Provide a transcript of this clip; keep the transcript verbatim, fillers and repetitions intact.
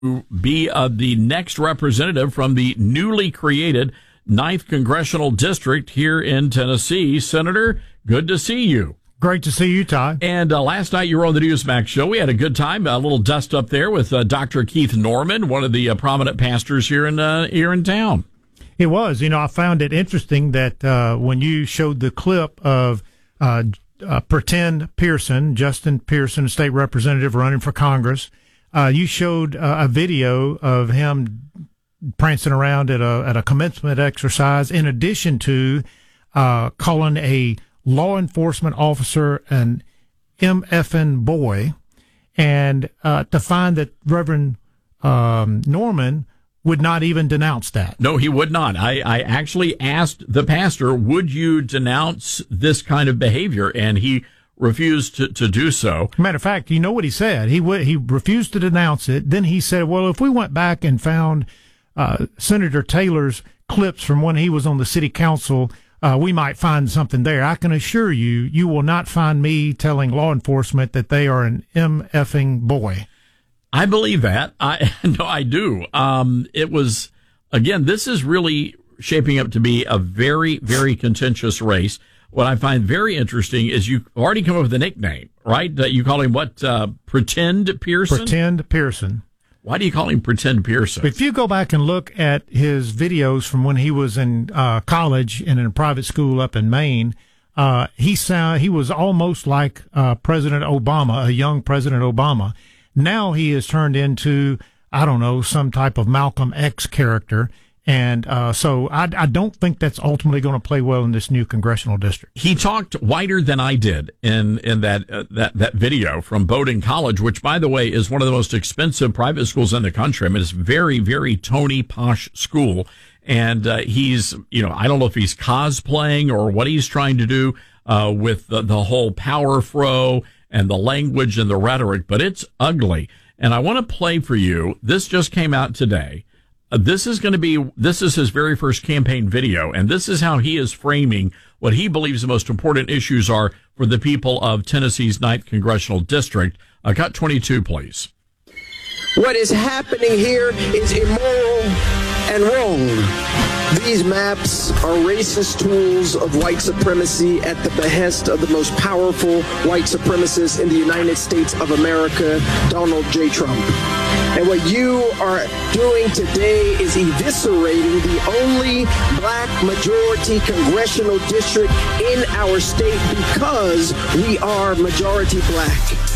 be uh, the next representative from the newly created ninth Congressional District here in Tennessee. Senator, good to see you. Great to see you, Ty. And uh, last night you were on the Newsmax show. We had a good time, a little dust up there with uh, Doctor Keith Norman, one of the uh, prominent pastors here in uh, here in town. It was. You know, I found it interesting that uh, when you showed the clip of uh, uh, Pretend Pearson, Justin Pearson, state representative running for Congress, uh, you showed uh, a video of him prancing around at a at a commencement exercise, in addition to uh, calling a law enforcement officer an M F N boy, and uh, to find that Reverend um, Norman would not even denounce that. No, he would not. I, I actually asked the pastor, would you denounce this kind of behavior? And he refused to, to do so. Matter of fact, you know what he said? He w- he refused to denounce it. Then he said, well, if we went back and found uh, Senator Taylor's clips from when he was on the city council, uh, we might find something there. I can assure you, you will not find me telling law enforcement that they are an M-effing boy. I believe that. I no, I do. Um, it was, again, this is really shaping up to be a very, very contentious race. What I find very interesting is you already come up with a nickname, right? That you call him what? Uh, Pretend Pearson? Pretend Pearson. Why do you call him Pretend Pearson? If you go back and look at his videos from when he was in uh, college and in a private school up in Maine, uh, he sound he was almost like uh, President Obama, a young President Obama. Now he has turned into, I don't know, some type of Malcolm X character. And uh, so I, I don't think that's ultimately going to play well in this new congressional district. He talked whiter than I did in in that uh, that that video from Bowdoin College, which, by the way, is one of the most expensive private schools in the country. I mean, it's very, very Tony posh school. And uh, he's, you know, I don't know if he's cosplaying or what he's trying to do uh, with the, the whole power fro and the language and the rhetoric, but it's ugly. And I want to play for you. This just came out today. Uh, this is going to be, this is his very first campaign video, and this is how he is framing what he believes the most important issues are for the people of Tennessee's ninth Congressional District. Uh, cut twenty-two, please. What is happening here is immoral and wrong. These maps are racist tools of white supremacy at the behest of the most powerful white supremacist in the United States of America, Donald J. Trump. And what you are doing today is eviscerating the only black majority congressional district in our state because we are majority black.